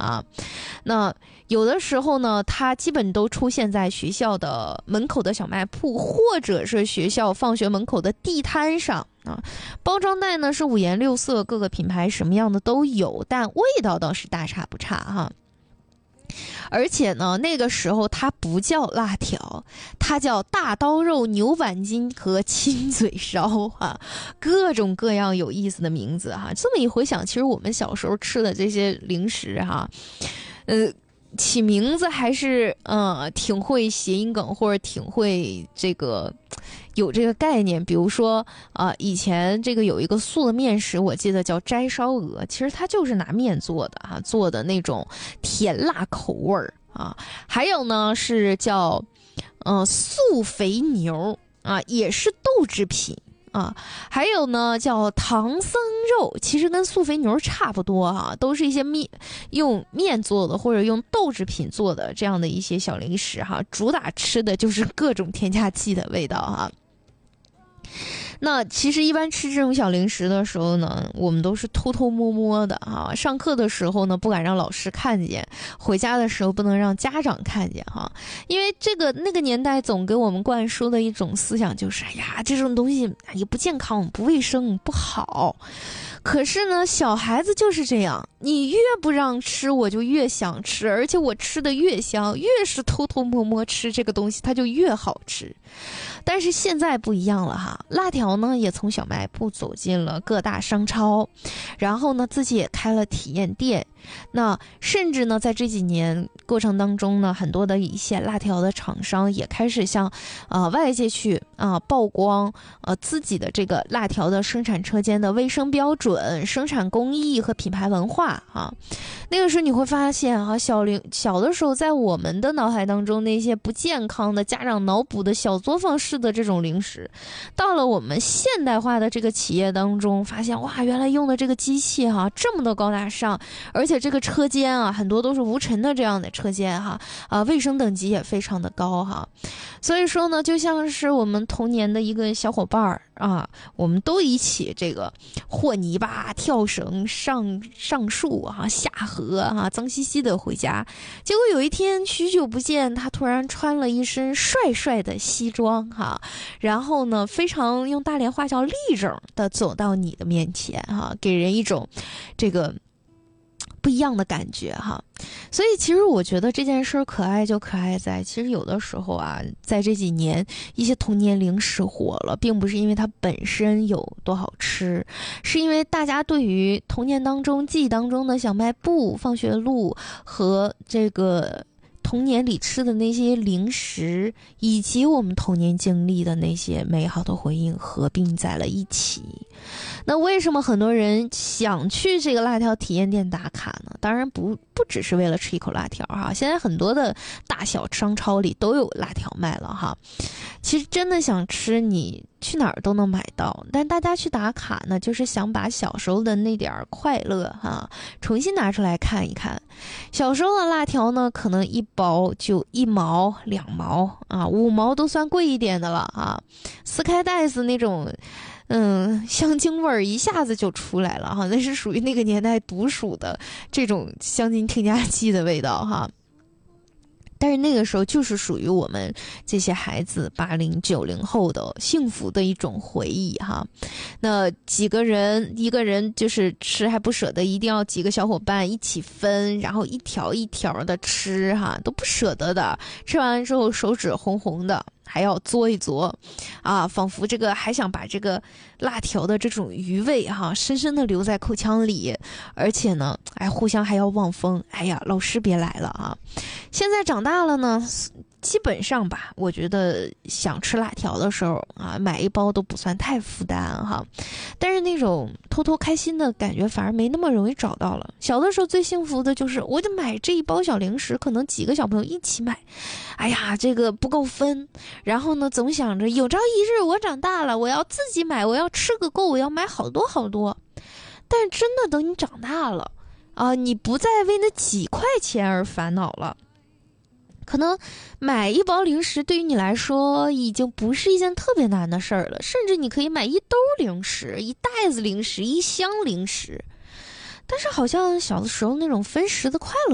啊。那有的时候呢，它基本都出现在学校的门口的小卖铺，或者是学校放学门口的地摊上啊。包装袋呢是五颜六色，各个品牌什么样的都有，但味道倒是大差不差哈。而且呢，那个时候它不叫辣条，它叫大刀肉、牛板筋和亲嘴烧啊，各种各样有意思的名字哈。这么一回想，其实我们小时候吃的这些零食哈，起名字还是挺会谐音梗，或者挺会这个有这个概念。比如说以前这个有一个素的面食，我记得叫摘烧鹅，其实它就是拿面做的哈，做的那种甜辣口味儿啊。还有呢是叫素肥牛啊，也是豆制品。还有呢叫唐僧肉，其实跟素肥牛差不多啊，都是一些用面做的或者用豆制品做的这样的一些小零食哈，主打吃的就是各种添加剂的味道哈。那其实一般吃这种小零食的时候呢，我们都是偷偷摸摸的哈。上课的时候呢，不敢让老师看见；回家的时候不能让家长看见哈。因为那个年代总给我们灌输的一种思想就是，哎呀，这种东西也不健康、不卫生、不好。可是呢，小孩子就是这样，你越不让吃，我就越想吃，而且我吃的越香，越是偷偷摸摸吃这个东西，它就越好吃。但是现在不一样了哈，辣条呢也从小卖部走进了各大商超，然后呢自己也开了体验店。那甚至呢在这几年过程当中呢，很多的一些辣条的厂商也开始向外界去曝光自己的这个辣条的生产车间的卫生标准、生产工艺和品牌文化啊。那个时候你会发现小的时候在我们的脑海当中，那些不健康的家长脑补的小作坊式的这种零食，到了我们现代化的这个企业当中，发现哇，原来用的这个机器这么的高大上，而且这个车间很多都是无尘的这样的车间卫生等级也非常的高哈。所以说呢，就像是我们童年的一个小伙伴我们都一起这个和泥巴、跳绳、上树下河脏兮兮的回家。结果有一天许久不见，他突然穿了一身帅帅的西装然后呢非常用大连话叫立正的走到你的面前给人一种这个不一样的感觉所以其实我觉得这件事可爱就可爱在，其实有的时候在这几年一些童年零食火了，并不是因为它本身有多好吃，是因为大家对于童年当中记忆当中的小卖部、放学路和这个童年里吃的那些零食，以及我们童年经历的那些美好的回忆合并在了一起。那为什么很多人想去这个辣条体验店打卡呢？当然不只是为了吃一口辣条现在很多的大小商超里都有辣条卖了其实真的想吃，你去哪儿都能买到，但大家去打卡呢，就是想把小时候的那点快乐重新拿出来看一看。小时候的辣条呢，可能一包就1毛2毛5毛都算贵一点的了撕开袋子那种香精味儿一下子就出来了那是属于那个年代独属的这种香精添加剂的味道但是那个时候就是属于我们这些孩子80、90后的幸福的一种回忆那几个人，一个人就是吃还不舍得，一定要几个小伙伴一起分，然后一条一条的吃都不舍得的。吃完之后手指红红的，还要嘬一嘬仿佛这个还想把这个辣条的这种余味深深的留在口腔里，而且呢互相还要望风，哎呀老师别来了现在长大了呢，基本上吧，我觉得想吃辣条的时候买一包都不算太负担但是那种偷偷开心的感觉反而没那么容易找到了。小的时候最幸福的就是我就买这一包小零食，可能几个小朋友一起买，哎呀这个不够分，然后呢总想着有朝一日我长大了，我要自己买，我要吃个够，我要买好多好多。但是真的等你长大了你不再为那几块钱而烦恼了，可能买一包零食对于你来说已经不是一件特别难的事儿了，甚至你可以买一兜零食、一袋子零食、一箱零食。但是好像小的时候那种分食的快乐